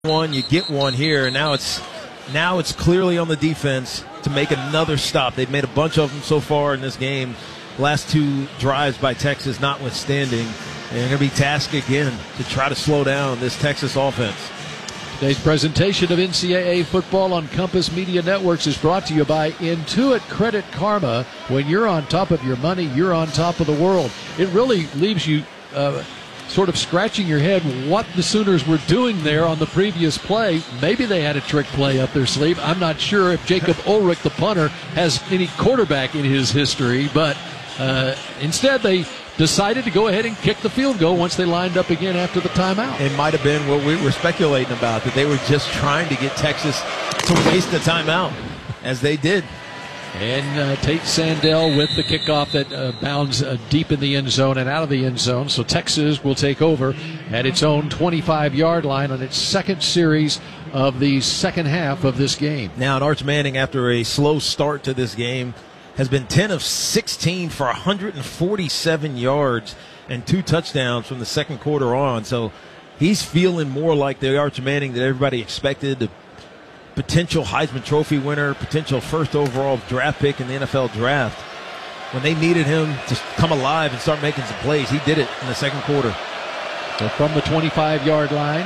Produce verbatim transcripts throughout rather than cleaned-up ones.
one, you get one here, and now it's now it's clearly on the defense to make another stop. They've made a bunch of them so far in this game. Last two drives by Texas notwithstanding, and they're going to be tasked again to try to slow down this Texas offense. Today's presentation of N C double A football on Compass Media Networks is brought to you by Intuit Credit Karma. When you're on top of your money, you're on top of the world. It really leaves you uh, sort of scratching your head what the Sooners were doing there on the previous play. Maybe they had a trick play up their sleeve. I'm not sure if Jacob Ulrich, the punter, has any quarterback in his history, but uh, instead they decided to go ahead and kick the field goal once they lined up again after the timeout. It might have been what we were speculating about, that they were just trying to get Texas to waste the timeout, as they did. And uh, Tate Sandell with the kickoff that uh, bounds uh, deep in the end zone and out of the end zone. So Texas will take over at its own twenty-five-yard line on its second series of the second half of this game. Now, Arch Manning, after a slow start to this game, has been ten of sixteen for one hundred forty-seven yards and two touchdowns from the second quarter on. So he's feeling more like the Arch Manning that everybody expected, the potential Heisman Trophy winner, potential first overall draft pick in the N F L draft. When they needed him to come alive and start making some plays, he did it in the second quarter. So from the twenty-five-yard line,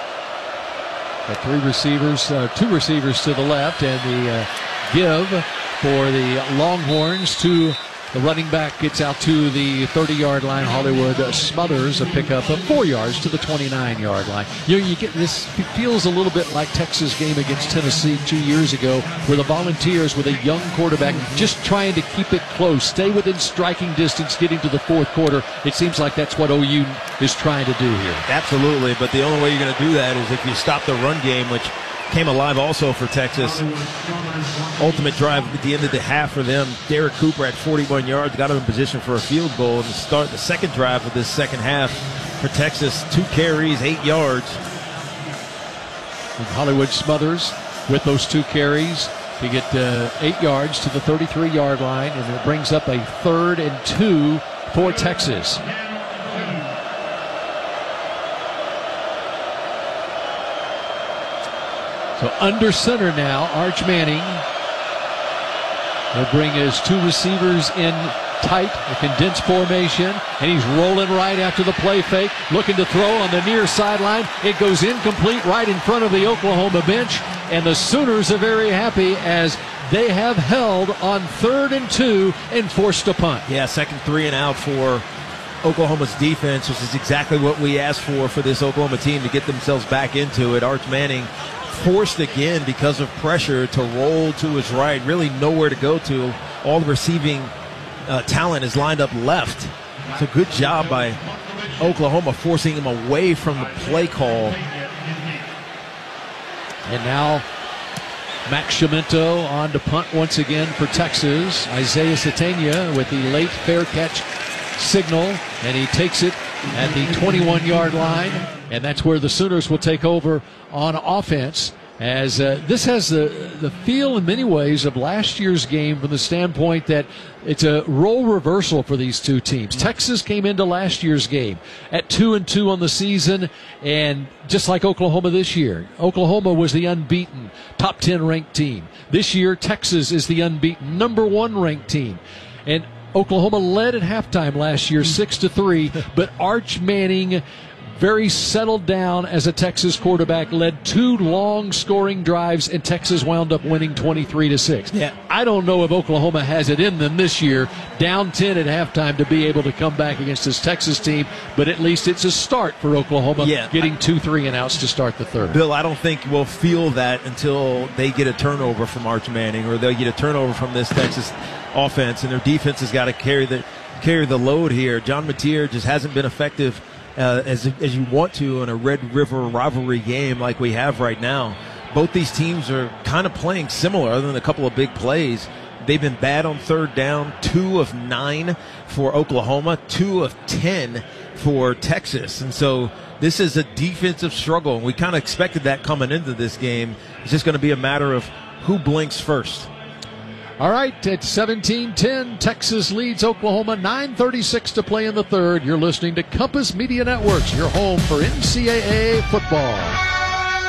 got three receivers, uh, two receivers to the left, and the uh, give for the Longhorns to the running back gets out to the thirty-yard line. Hollywood Smothers a pickup of four yards to the twenty-nine-yard line. You know, you get this feels a little bit like Texas' game against Tennessee two years ago, where the Volunteers with a young quarterback just trying to keep it close, stay within striking distance, getting to the fourth quarter. It seems like that's what O U is trying to do here. Absolutely, but the only way you're going to do that is if you stop the run game, which came alive also for Texas. Ultimate drive at the end of the half for them. Derek Cooper at forty-one yards, got him in position for a field goal. And to start the second drive of this second half for Texas, two carries, eight yards. And Hollywood Smothers with those two carries to get uh, eight yards to the thirty-three-yard line, and it brings up a third and two for Texas. So under center now, Arch Manning will bring his two receivers in tight, a condensed formation, and he's rolling right after the play fake, looking to throw on the near sideline. It goes incomplete right in front of the Oklahoma bench, and the Sooners are very happy as they have held on third and two and forced a punt. Yeah, second three and out for Oklahoma's defense, which is exactly what we asked for for this Oklahoma team to get themselves back into it. Arch Manning forced again because of pressure to roll to his right, really nowhere to go to. All the receiving uh, talent is lined up left. So good job by Oklahoma forcing him away from the play call. And now Max Chiamento on to punt once again for Texas. Isaiah Satania with the late fair catch signal, and he takes it at the twenty-one-yard line, and that's where the Sooners will take over on offense, as uh, this has the, the feel in many ways of last year's game from the standpoint that it's a role reversal for these two teams. Texas came into last year's game at two and two on the season, and just like Oklahoma this year, Oklahoma was the unbeaten top ten ranked team. This year, Texas is the unbeaten number one ranked team, and Oklahoma led at halftime last year, six to three, but Arch Manning, very settled down as a Texas quarterback, led two long scoring drives, and Texas wound up winning twenty-three to six. Yeah. I don't know if Oklahoma has it in them this year, down ten at halftime, to be able to come back against this Texas team, but at least it's a start for Oklahoma, yeah, getting I, two three and outs to start the third. Bill, I don't think we'll feel that until they get a turnover from Arch Manning, or they'll get a turnover from this Texas offense, and their defense has got to carry the carry the load here. John Mateer just hasn't been effective uh, as as you want to in a Red River rivalry game like we have right now. Both these teams are kind of playing similar, other than a couple of big plays. They've been bad on third down, two of nine for Oklahoma, two of ten for Texas, and so this is a defensive struggle, and we kind of expected that coming into this game. It's just going to be a matter of who blinks first. All right, at seventeen ten, Texas leads Oklahoma, nine thirty-six to play in the third. You're listening to Compass Media Networks, your home for N C double A football.